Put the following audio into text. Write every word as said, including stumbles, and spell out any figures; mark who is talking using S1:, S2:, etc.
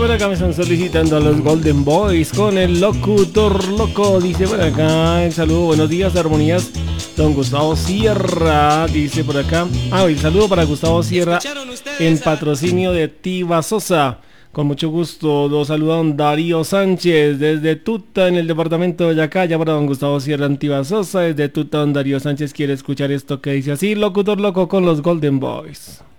S1: por acá me están solicitando a los Golden Boys con el locutor loco. Dice por acá, el saludo, buenos días, armonías. Don Gustavo Sierra, dice por acá. Ah, el saludo para Gustavo Sierra en patrocinio de Tiva Sosa. Con mucho gusto, lo saluda don Darío Sánchez desde Tuta en el departamento de Boyacá. Ya para don Gustavo Sierra en Tiva Sosa, desde Tuta don Darío Sánchez quiere escuchar esto que dice así: locutor loco con los Golden Boys.